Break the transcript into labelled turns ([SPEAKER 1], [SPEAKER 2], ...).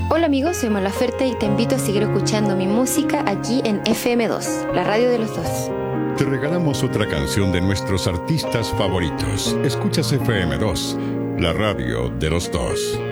[SPEAKER 1] Hola amigos, soy Mon Laferte y te invito a seguir escuchando mi música aquí en FM2, la radio de los dos.
[SPEAKER 2] Te regalamos otra canción de nuestros artistas favoritos. Escuchas FM2, la radio de los dos.